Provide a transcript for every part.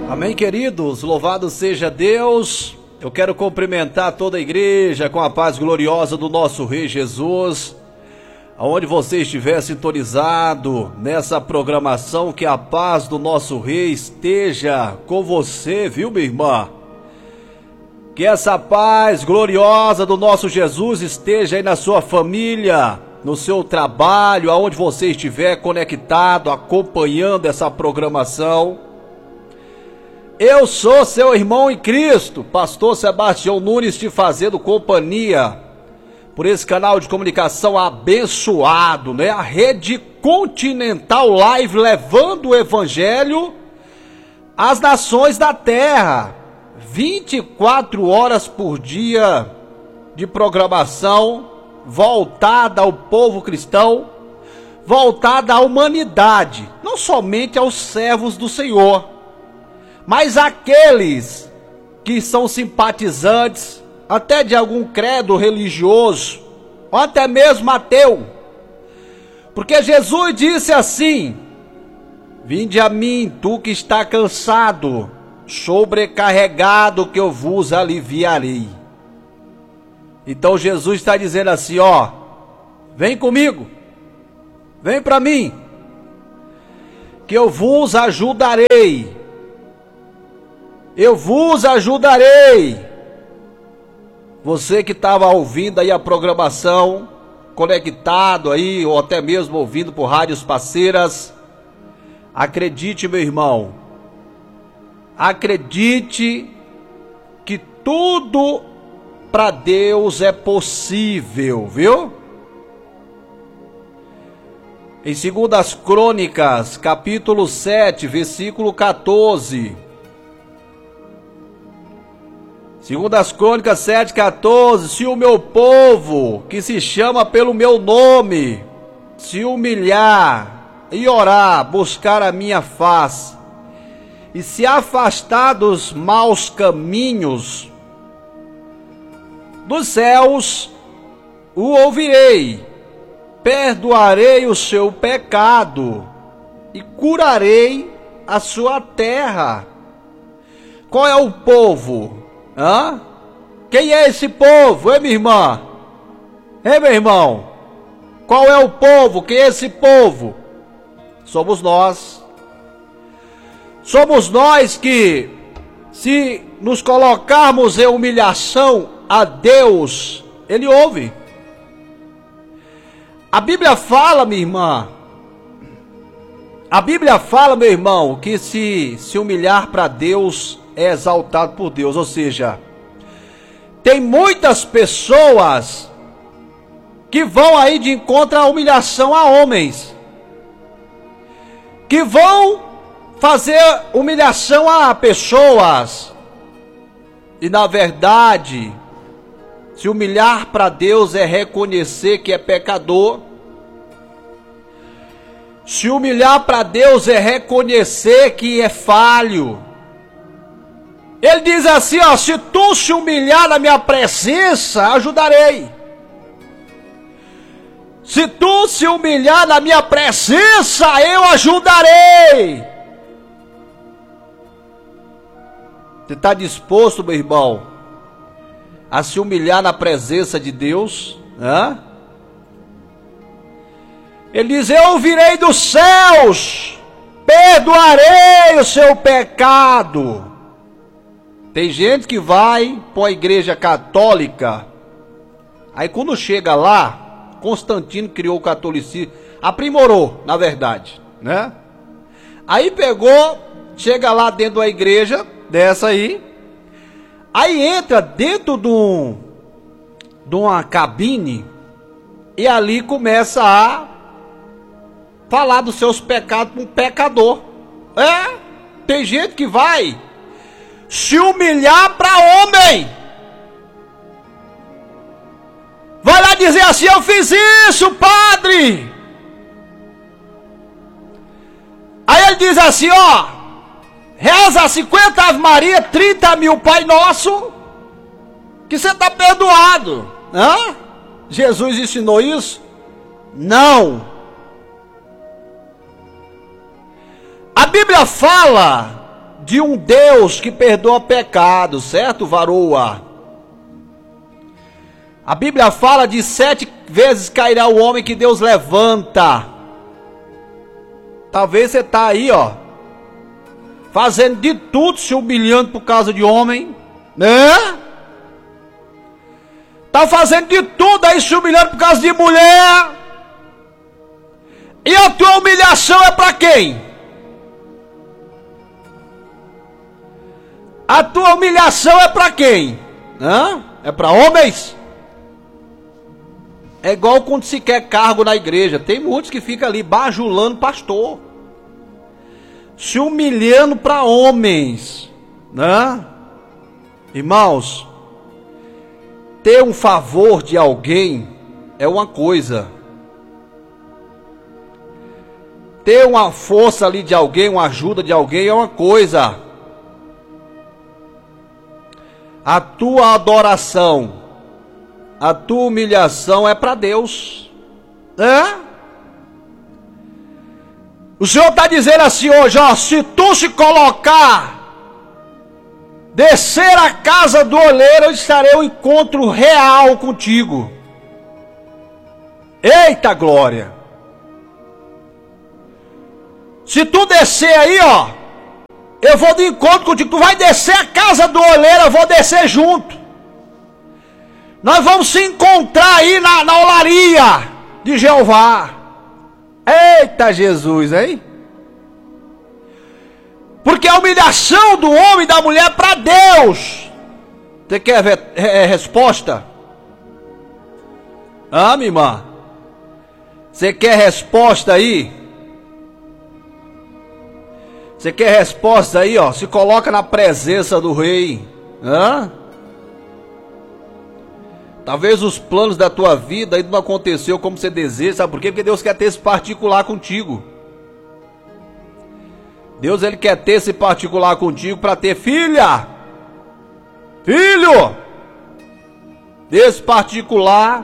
Amém, queridos, louvado seja Deus. Eu quero cumprimentar toda a igreja com a paz gloriosa do nosso Rei Jesus. Aonde você estiver sintonizado nessa programação, que a paz do nosso Rei esteja com você, viu, minha irmã? Que essa paz gloriosa do nosso Jesus esteja aí na sua família, no seu trabalho, aonde você estiver conectado, acompanhando essa programação. Eu sou seu irmão em Cristo, pastor Sebastião Nunes, te fazendo companhia por esse canal de comunicação abençoado, né? A Rede Continental Live, levando o evangelho às nações da terra. 24 horas por dia de programação voltada ao povo cristão, voltada à humanidade, não somente aos servos do Senhor, mas aqueles que são simpatizantes até de algum credo religioso, ou até mesmo ateu. Porque Jesus disse assim: vinde a mim, tu que está cansado, sobrecarregado, que eu vos aliviarei. Então Jesus está dizendo assim, ó, vem comigo, vem para mim, que eu vos ajudarei. Eu vos ajudarei. Você que estava ouvindo aí a programação, conectado aí, ou até mesmo ouvindo por rádios parceiras, acredite, meu irmão, acredite que tudo para Deus é possível, viu? Em 2 Crônicas, capítulo 7, versículo 14... 2 Crônicas 7,14, se o meu povo, que se chama pelo meu nome, se humilhar e orar, buscar a minha face, e se afastar dos maus caminhos, dos céus o ouvirei, perdoarei o seu pecado e curarei a sua terra. Qual é o povo? Hã? Quem é esse povo, hein, minha irmã? Hein, meu irmão? Qual é o povo? Quem é esse povo? Somos nós. Somos nós que, se nos colocarmos em humilhação a Deus, Ele ouve. A Bíblia fala, minha irmã, a Bíblia fala, meu irmão, que se humilhar para Deus é exaltado por Deus. Ou seja, tem muitas pessoas que vão aí de encontro à humilhação a homens, que vão fazer humilhação a pessoas, e na verdade, se humilhar para Deus é reconhecer que é pecador. Se humilhar para Deus é reconhecer que é falho. Ele diz assim, ó, se tu se humilhar na minha presença, ajudarei. Se tu se humilhar na minha presença, eu ajudarei. Você está disposto, meu irmão, a se humilhar na presença de Deus? Hã? Ele diz, eu ouvirei dos céus, perdoarei o seu pecado. Tem gente que vai para a igreja católica, aí quando chega lá, Constantino criou o catolicismo, aprimorou, na verdade, né? Aí pegou, chega lá dentro da igreja, dessa aí entra dentro de uma cabine, e ali começa a falar dos seus pecados para um pecador. Tem gente que vai se humilhar para homem. Vai lá dizer assim, eu fiz isso, padre. Aí ele diz assim, ó, reza 50 Ave Maria, 30 mil Pai Nosso, que você está perdoado. Hã? Jesus ensinou isso? Não. A Bíblia fala de um Deus que perdoa pecados, certo, varoa? A Bíblia fala de 7 vezes cairá o homem que Deus levanta. Talvez você está aí, ó, fazendo de tudo, se humilhando por causa de homem, né? Tá fazendo de tudo aí, se humilhando por causa de mulher. E a tua humilhação é para quem? A tua humilhação é para quem? Hã? É para homens? É igual quando se quer cargo na igreja. Tem muitos que ficam ali bajulando pastor, se humilhando para homens, né? Irmãos, ter um favor de alguém é uma coisa. Ter uma força ali de alguém, uma ajuda de alguém é uma coisa. A tua adoração, a tua humilhação é para Deus. O Senhor está dizendo assim hoje, ó, se tu se colocar, descer a casa do oleiro, eu estarei um encontro real contigo. Eita glória! Se tu descer aí, ó, eu vou de encontro contigo. Tu vai descer a casa do oleiro, eu vou descer junto. Nós vamos se encontrar aí na olaria de Jeová. Eita Jesus, hein? Porque a humilhação do homem e da mulher é para Deus. Você quer resposta? Minha irmã? Você quer resposta aí? Você quer resposta aí, ó? Se coloca na presença do rei. Talvez os planos da tua vida ainda não aconteceu como você deseja. Sabe por quê? Porque Deus quer ter esse particular contigo. Deus, ele quer ter esse particular contigo para ter filha. Filho. Desse particular.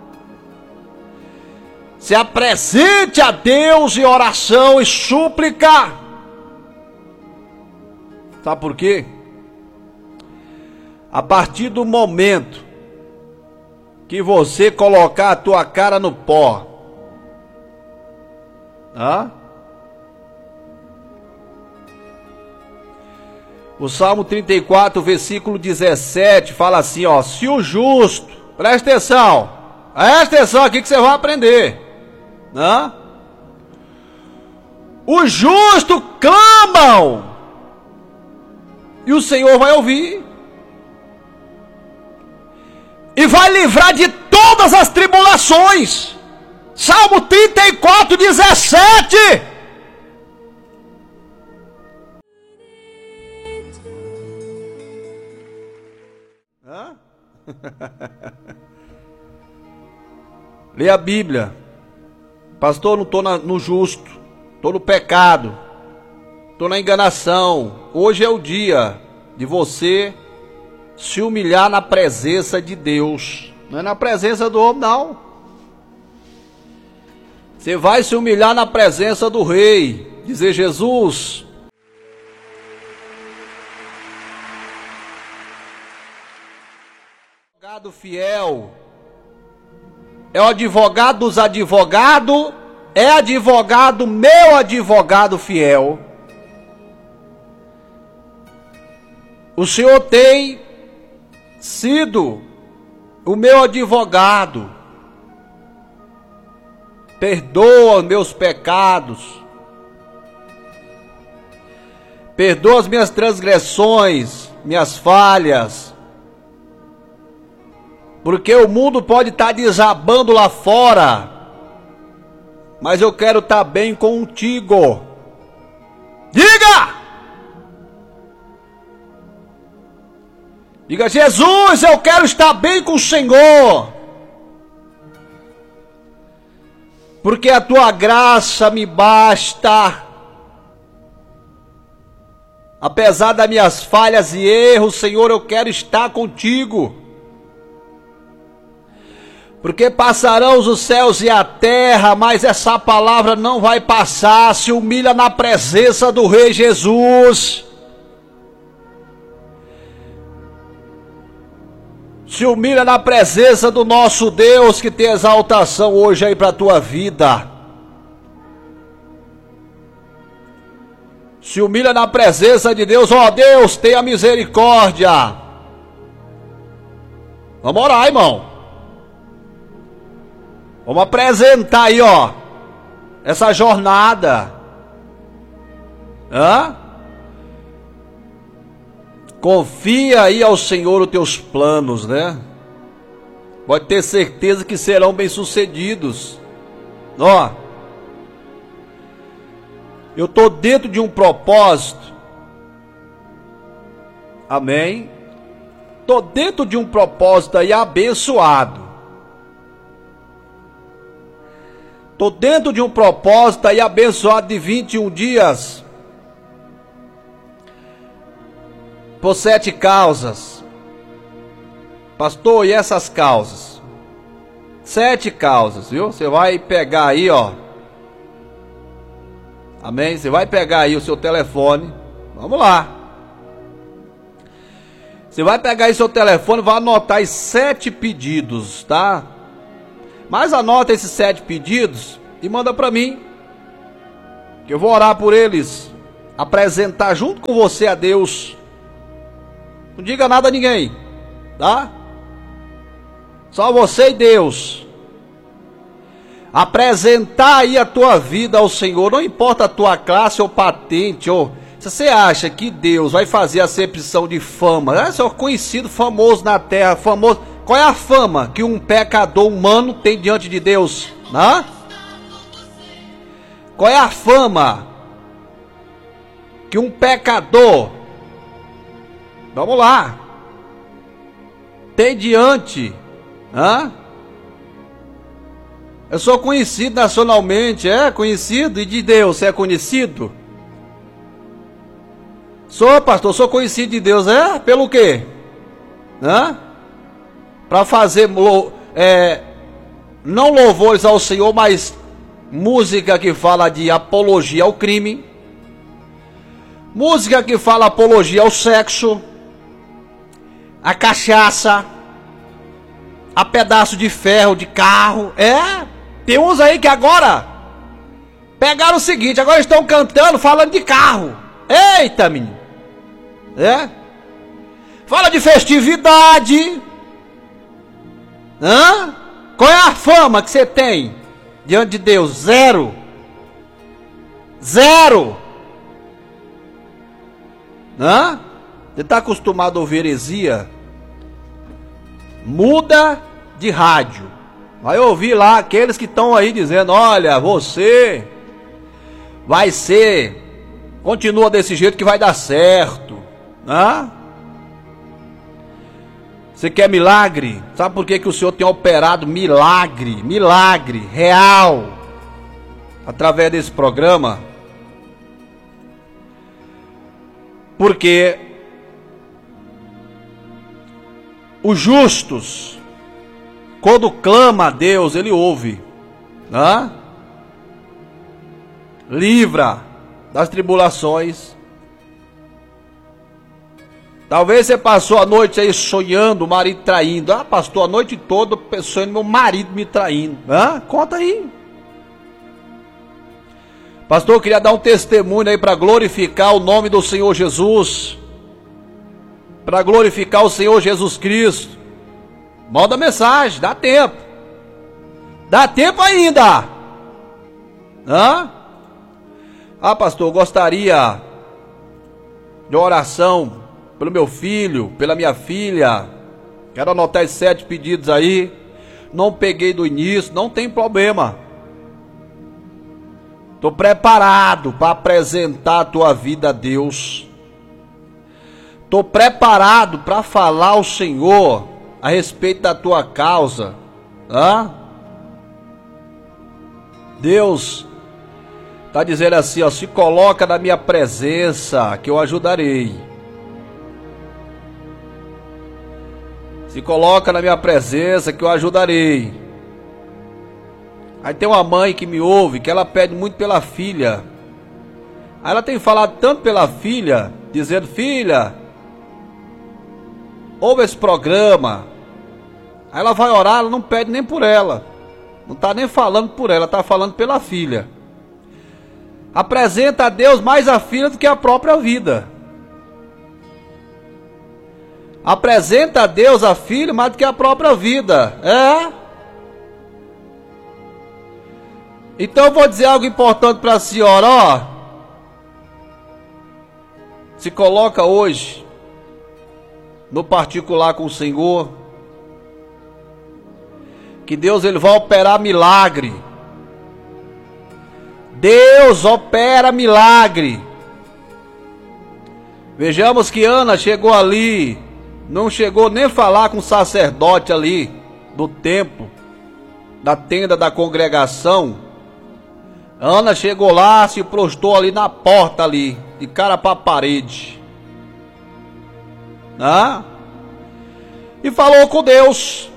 Se apresente a Deus em oração e súplica. Sabe por quê? A partir do momento que você colocar a tua cara no pó, o Salmo 34, versículo 17, fala assim, ó, se o justo, presta atenção aqui que você vai aprender, o justo clamam, e o Senhor vai ouvir. E vai livrar de todas as tribulações. Salmo 34, 17. Lê a Bíblia. Pastor, não estou no justo. Estou no pecado. Estou na enganação. Hoje é o dia de você se humilhar na presença de Deus. Não é na presença do homem, não. Você vai se humilhar na presença do rei. Dizer, Jesus, advogado fiel, é o advogado dos advogados, é advogado, meu advogado fiel. O Senhor tem sido o meu advogado. Perdoa os meus pecados. Perdoa as minhas transgressões, minhas falhas. Porque o mundo pode estar desabando lá fora, mas eu quero estar bem contigo. Diga! Diga, Jesus, eu quero estar bem com o Senhor. Porque a tua graça me basta. Apesar das minhas falhas e erros, Senhor, eu quero estar contigo. Porque passarão os céus e a terra, mas essa palavra não vai passar. Se humilha na presença do Rei Jesus. Se humilha na presença do nosso Deus, que tem exaltação hoje aí para a tua vida. Se humilha na presença de Deus. Ó Deus, tenha misericórdia. Vamos orar, irmão. Vamos apresentar aí, ó, essa jornada. Confia aí ao Senhor os teus planos, né? Pode ter certeza que serão bem-sucedidos. Ó, eu estou dentro de um propósito. Amém? Estou dentro de um propósito aí abençoado. Estou dentro de um propósito aí abençoado de 21 dias. Por 7 causas. Pastor, e essas causas? 7 causas, viu? Você vai pegar aí, ó. Amém? Você vai pegar aí o seu telefone. Vamos lá. Você vai pegar aí seu telefone e vai anotar aí 7 pedidos, tá? Mas anota esses 7 pedidos e manda para mim, que eu vou orar por eles, apresentar junto com você a Deus. Não diga nada a ninguém, tá? Só você e Deus. Apresentar aí a tua vida ao Senhor, não importa a tua classe ou patente, ou se você acha que Deus vai fazer acepção de fama, você é conhecido, famoso na terra, famoso. Qual é a fama que um pecador humano tem diante de Deus? Né? Qual é a fama que um pecador, vamos lá, tem diante? Eu sou conhecido nacionalmente, conhecido, e de Deus, você é conhecido? Sou, pastor, sou conhecido de Deus, pelo quê? Para fazer não louvores ao Senhor, mas música que fala de apologia ao crime, música que fala apologia ao sexo, a cachaça, a pedaço de ferro de carro. Tem uns aí que agora pegaram o seguinte, agora estão cantando falando de carro. Eita, menino. Fala de festividade. Qual é a fama que você tem diante de Deus? Zero. Zero. Você está acostumado a ouvir heresia? Muda de rádio. Vai ouvir lá aqueles que estão aí dizendo: olha, você vai ser, continua desse jeito que vai dar certo. Você quer milagre? Sabe por que o Senhor tem operado milagre real através desse programa? Porque os justos, quando clama a Deus, Ele ouve. Livra das tribulações. Talvez você passou a noite aí sonhando o marido traindo. Pastor, a noite toda sonhando meu marido me traindo. Conta aí. Pastor, eu queria dar um testemunho aí para glorificar o nome do Senhor Jesus. Para glorificar o Senhor Jesus Cristo. Manda mensagem, dá tempo. Dá tempo ainda. Pastor, eu gostaria de oração pelo meu filho, pela minha filha. Quero anotar esses 7 pedidos aí. Não peguei do início, não tem problema. Estou preparado para apresentar a tua vida a Deus. Estou preparado para falar ao Senhor a respeito da tua causa. Deus está dizendo assim, se coloca na minha presença que eu ajudarei. Se coloca na minha presença que eu ajudarei. Aí tem uma mãe que me ouve, que ela pede muito pela filha. Aí ela tem falado tanto pela filha, dizendo: filha, ouve esse programa, Aí ela vai orar, ela não pede nem por ela. Não está nem falando por ela, está falando pela filha. Apresenta a Deus mais a filha do que a própria vida. Apresenta a Deus a filha mais do que a própria vida. Então eu vou dizer algo importante para a senhora, ó. Se coloca hoje no particular com o Senhor, que Deus ele vai operar milagre. Deus opera milagre. Vejamos que Ana chegou ali, não chegou nem a falar com o sacerdote ali do templo, da tenda da congregação. Ana chegou lá, se prostrou ali na porta ali, de cara para a parede, né? E falou com Deus.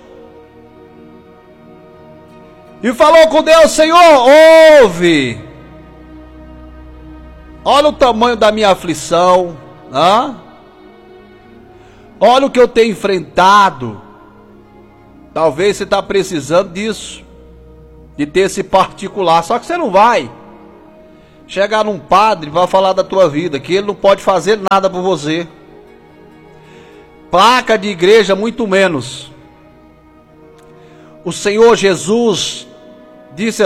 E falou com Deus: Senhor, ouve. Olha o tamanho da minha aflição, né? Olha o que eu tenho enfrentado. Talvez você está precisando disso, de ter esse particular. Só que você não vai chegar num padre e vai falar da tua vida, que ele não pode fazer nada por você. Placa de igreja muito menos. O Senhor Jesus disse